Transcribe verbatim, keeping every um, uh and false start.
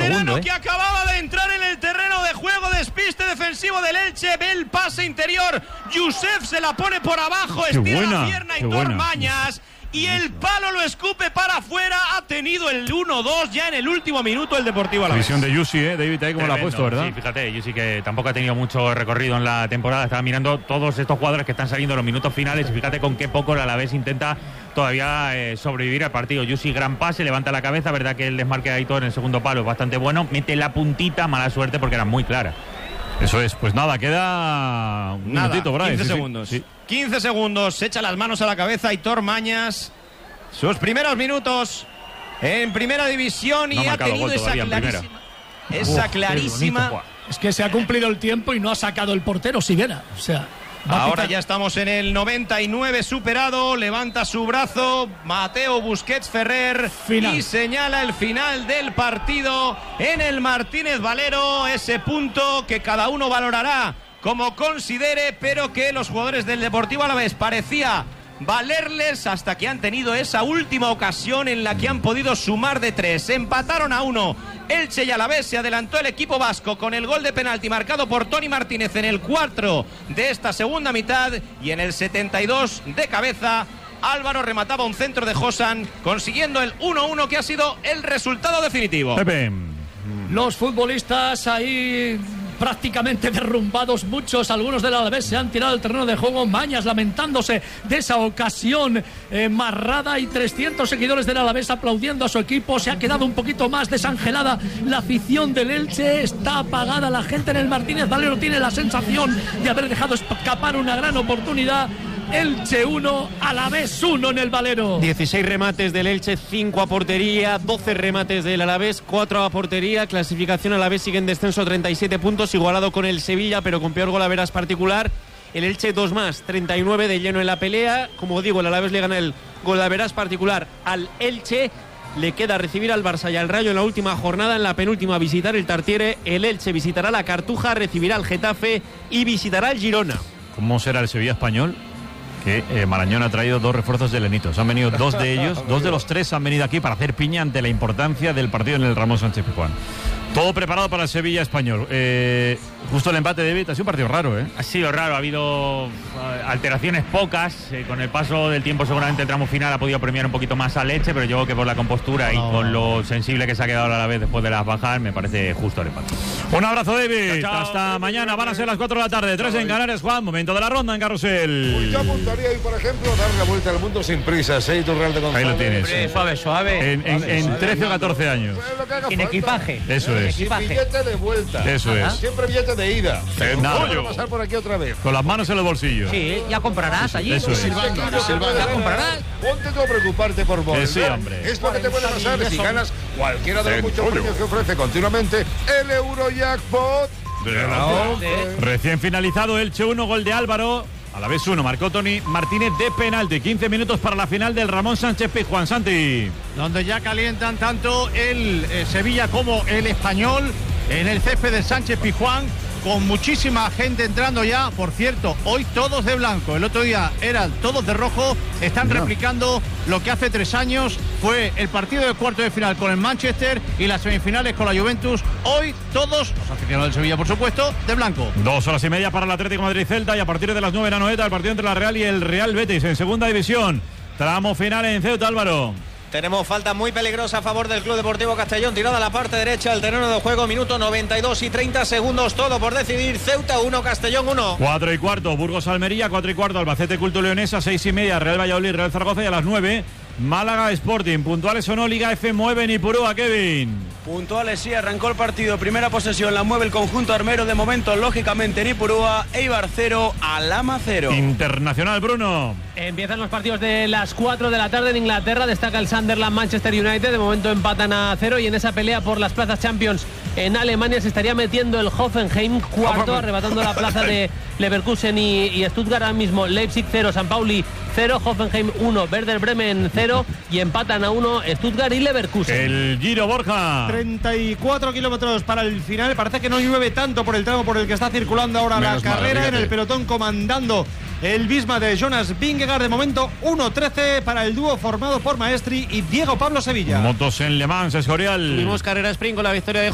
veterano segundo, ¿eh? que acababa de entrar en el terreno de juego, despiste defensivo del Elche, ve el pase interior, Yusef se la pone por abajo, Qué estira buena, la pierna y qué buena. Mañas. Y el palo lo escupe para afuera. Ha tenido el uno dos ya en el último minuto el Deportivo Alavés. Visión de Yusi, ¿eh? David, ahí como la ha puesto, ¿verdad? Sí, fíjate, Yusi que tampoco ha tenido mucho recorrido en la temporada. Estaba mirando todos estos jugadores que están saliendo en los minutos finales y fíjate con qué poco el Alavés intenta todavía eh, sobrevivir al partido. Yusi, gran pase, levanta la cabeza, verdad que el desmarque de Aitor en el segundo palo es bastante bueno. Mete la puntita, mala suerte porque era muy clara. Eso es, pues nada, queda un Nada, minutito por ahí. quince sí, segundos. Sí. quince segundos, se echa las manos a la cabeza Aitor Mañas. Sus primeros minutos en primera división y No ha ha marcado tenido gol esa todavía en primera. clarísima, esa Uf, clarísima. Es que se ha cumplido el tiempo y no ha sacado el portero Siguera. O sea, va a Ahora pitar. ya estamos en el noventa y nueve superado, levanta su brazo Mateo Busquets Ferrer Final. y señala el final del partido en el Martínez Valero, ese punto que cada uno valorará como considere, pero que los jugadores del Deportivo Alavés parecía valerles hasta que han tenido esa última ocasión en la que han podido sumar de tres. Empataron a uno Elche y Alavés, se adelantó el equipo vasco con el gol de penalti marcado por Toni Martínez en el cuatro de esta segunda mitad y en el setenta y dos de cabeza Álvaro remataba un centro de Josan consiguiendo el uno uno que ha sido el resultado definitivo. Pepe. Los futbolistas ahí prácticamente derrumbados, muchos, algunos del Alavés se han tirado al terreno de juego, Mañas lamentándose de esa ocasión eh, marrada y trescientos seguidores del Alavés aplaudiendo a su equipo. Se ha quedado un poquito más desangelada la afición del Elche, está apagada la gente en el Martínez Valero, tiene la sensación de haber dejado escapar una gran oportunidad. Elche uno, Alavés uno en el Valero. dieciséis remates del Elche, cinco a portería, doce remates del Alavés, cuatro a portería. Clasificación Alavés sigue en descenso, treinta y siete puntos, igualado con el Sevilla, pero con peor golaveras particular. El Elche dos más, treinta y nueve de lleno en la pelea. Como digo, el Alavés le gana el golaveras particular al Elche. Le queda recibir al Barça y al Rayo en la última jornada. En la penúltima visitar el Tartiere. El Elche visitará la Cartuja, recibirá al Getafe y visitará el Girona. ¿Cómo será el Sevilla español? Que eh, Marañón ha traído dos refuerzos de Lenitos. Han venido dos de ellos, dos de los tres han venido aquí para hacer piña ante la importancia del partido en el Ramón Sánchez Pizjuán. Todo preparado para el Sevilla español. Eh, justo el empate de David, ha sido un partido raro, ¿eh? Ha sido raro, ha habido alteraciones pocas. Eh, con el paso del tiempo, seguramente el tramo final ha podido premiar un poquito más a Elche, pero yo creo que por la compostura y con lo sensible que se ha quedado a la vez después de las bajas, me parece justo el empate. Un abrazo, David. Chao, chao. Hasta mañana. Van a ser las cuatro de la tarde. tres en Canarias, Juan. Momento de la ronda en Carrusel. Pues yo apuntaría hoy, por ejemplo, dar la vuelta al mundo sin prisas, ¿eh? Real de González. Ahí lo tienes. Hombre, suave, suave. En, en, en trece o catorce años. Pues lo que haga Sin falta. equipaje. Eso Sin es. Sin equipaje. billete de vuelta. Eso es. Siempre billete de ida. Eh, nada. Vamos a pasar por aquí otra vez. Con las manos en los bolsillos. Sí, ya comprarás allí. Eso es. Ya comprarás. Ponte tú a preocuparte por vos. Que sí, hombre. Es lo que te puede pasar si ganas cualquiera de los muchos premios que ofrece continuamente el Eurojackpot. Recién finalizado, Elche uno, gol de Álvaro. A la vez uno, marcó Toni Martínez de penalti. quince minutos para la final del Ramón Sánchez Pizjuán. Santi. Donde ya calientan tanto el eh, Sevilla como el Español en el césped de Sánchez Pizjuán, con muchísima gente entrando ya. Por cierto, hoy todos de blanco, el otro día eran todos de rojo. Están No. replicando lo que hace tres años fue el partido de cuarto de final con el Manchester y las semifinales con la Juventus. Hoy todos, los aficionados del Sevilla por supuesto, de blanco. Dos horas y media para el Atlético de Madrid-Celta y a partir de las nueve la Noeta el partido entre la Real y el Real Betis en segunda división. Tramo final en Ceuta, Álvaro. Tenemos falta muy peligrosa a favor del Club Deportivo Castellón, tirada a la parte derecha del terreno de juego, minuto noventa y dos y treinta segundos, todo por decidir. Ceuta uno, Castellón uno. Cuatro y cuarto, Burgos Almería, cuatro y cuarto, Albacete Culto Leonesa, seis y media, Real Valladolid, Real Zaragoza y a las nueve, Málaga Sporting. Puntuales o no, Liga F, mueve Nipurúa, Kevin. Puntuales, sí, arrancó el partido, primera posesión la mueve el conjunto armero, de momento lógicamente Nipurúa, Eibar cero, Alhama cero. Internacional, Bruno. Empiezan los partidos de las cuatro de la tarde en Inglaterra, destaca el Sunderland Manchester United, de momento empatan a cero y en esa pelea por las plazas Champions en Alemania se estaría metiendo el Hoffenheim cuarto, arrebatando la plaza de Leverkusen y, y Stuttgart. Ahora mismo Leipzig cero, San Pauli cero, Hoffenheim uno, Werder Bremen cero y empatan a uno Stuttgart y Leverkusen. El Giro, Borja. treinta y cuatro kilómetros para el final. Parece que no llueve tanto por el tramo por el que está circulando ahora Menos la mal, carrera. fíjate. En el pelotón comandando el Visma de Jonas Vingegaard, de momento uno trece para el dúo formado por Maestri y Diego Pablo Sevilla. Motos en Le Mans, Escorial. Tuvimos carrera sprint con la victoria de